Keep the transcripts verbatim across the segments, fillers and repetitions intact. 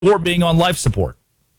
or being on life support.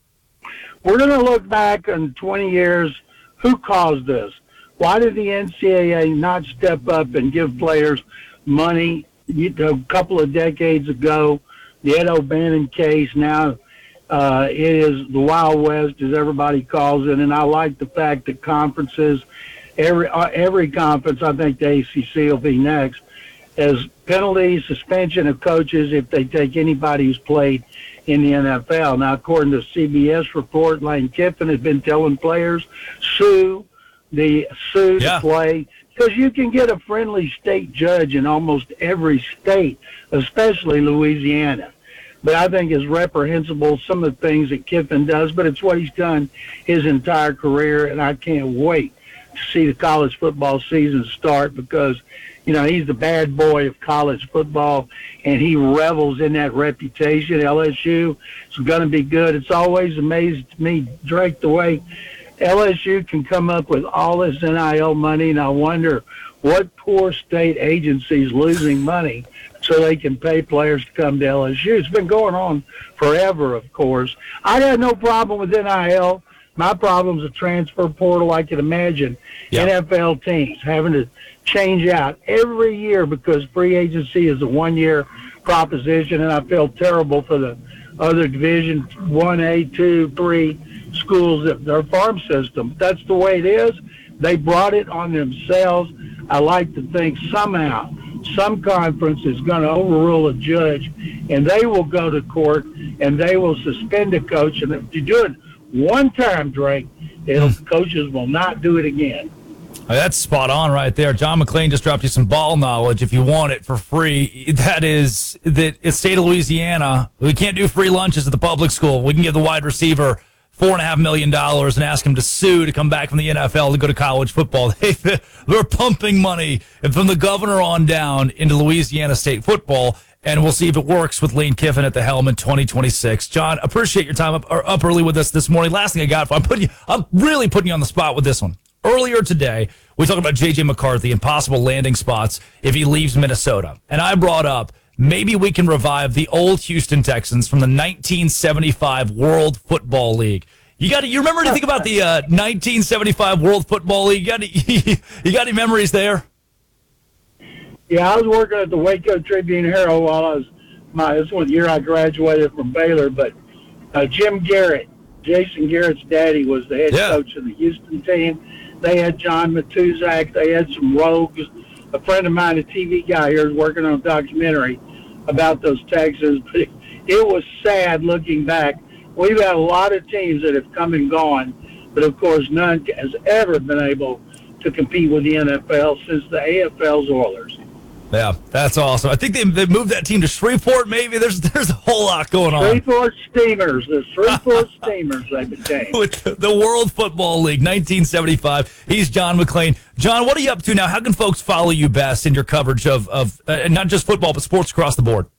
We're going to look back in twenty years. Who caused this? Why did the N C double A not step up and give players money a couple of decades ago? The Ed O'Bannon case, now uh, it is the Wild West, as everybody calls it, and I like the fact that conferences, every uh, every conference, I think the A C C will be next, as penalties, suspension of coaches if they take anybody who's played in the N F L. Now, according to C B S report, Lane Kiffin has been telling players, sue the sue yeah. to play, because you can get a friendly state judge in almost every state, especially Louisiana. But I think it's reprehensible, some of the things that Kiffin does, but it's what he's done his entire career, and I can't wait to see the college football season start because, you know, he's the bad boy of college football, and he revels in that reputation. L S U is going to be good. It's always amazing to me, Drake, the way L S U can come up with all this N I L money, and I wonder what poor state agency is losing money so they can pay players to come to L S U. It's been going on forever, of course. I got no problem with N I L. My problem is a transfer portal. I can imagine yeah. N F L teams having to change out every year because free agency is a one-year proposition, and I feel terrible for the other Division one A, two, three schools, that their farm system. That's the way it is. They brought it on themselves. I like to think somehow some conference is going to overrule a judge, and they will go to court, and they will suspend a coach. And if you do it one time, Drake, it'll, coaches will not do it again. Oh, that's spot on right there. John McClain just dropped you some ball knowledge if you want it for free. That is that in the state of Louisiana, we can't do free lunches at the public school. We can give the wide receiver four and a half million dollars and ask him to sue to come back from the N F L to go to college football. They, they're pumping money from the governor on down into Louisiana state football, and we'll see if it works with Lane Kiffin at the helm in twenty twenty-six. John, appreciate your time up, up early with us this morning. Last thing I got, I'm putting you, I'm really putting you on the spot with this one. Earlier today, we talked about J J McCarthy and possible landing spots if he leaves Minnesota, and I brought up maybe we can revive the old Houston Texans from the nineteen seventy-five World Football League. You got you remember anything about the uh, nineteen seventy-five World Football League? You got, any, you got any memories there? Yeah, I was working at the Waco Tribune Herald while I was my this was the year I graduated from Baylor. But uh, Jim Garrett, Jason Garrett's daddy, was the head yeah. coach of the Houston team. They had John Matuzak. They had some rogues. A friend of mine, a T V guy here, is working on a documentary about those Texans. But it, it was sad looking back. We've had a lot of teams that have come and gone, but of course none has ever been able to compete with the N F L since the A F L's Oilers. Yeah, that's awesome. I think they they moved that team to Shreveport. Maybe there's there's a whole lot going on. Shreveport Steamers, the Shreveport Steamers, they became with the World Football League, nineteen seventy-five. He's John McClain. John, what are you up to now? How can folks follow you best in your coverage of of uh, not just football but sports across the board?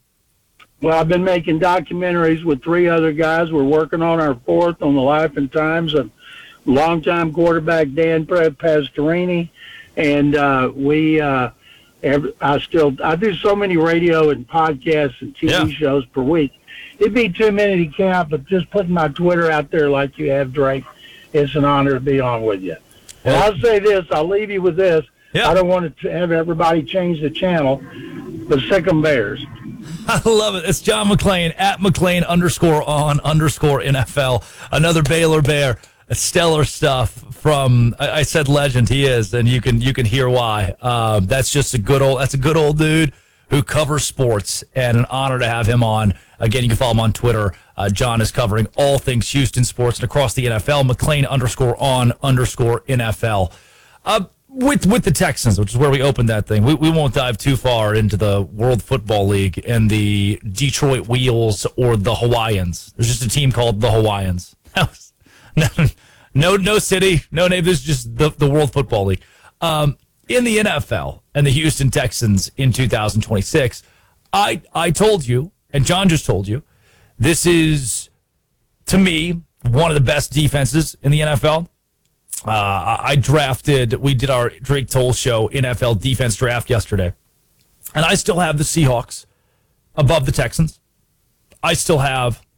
Well, I've been making documentaries with three other guys. We're working on our fourth on the life and times of longtime quarterback Dan Pastorini, and uh, we. Uh, I still I do so many radio and podcasts and T V yeah. shows per week. It'd be too many to count, but just putting my Twitter out there like you have, Drake, it's an honor to be on with you. And I'll say this, I'll leave you with this. Yeah. I don't want to have everybody change the channel, but sick 'em Bears. I love it. It's John McClain, at McClain underscore on underscore N F L. Another Baylor Bear. Stellar stuff from I, I said legend. He is, and you can you can hear why. Uh, that's just a good old that's a good old dude who covers sports, and an honor to have him on. Again, you can follow him on Twitter. Uh, John is covering all things Houston sports and across the N F L. McClain underscore on underscore N F L. Uh, with with the Texans, which is where we opened that thing. We we won't dive too far into the World Football League and the Detroit Wheels or the Hawaiians. There's just a team called the Hawaiians. No, no, no city, no name. This is just the, the World Football League. Um, in the N F L and the Houston Texans in two thousand twenty-six, I I told you, and John just told you, this is, to me, one of the best defenses in the N F L. Uh, I drafted, we did our Drake Toll Show N F L defense draft yesterday, and I still have the Seahawks above the Texans. I still have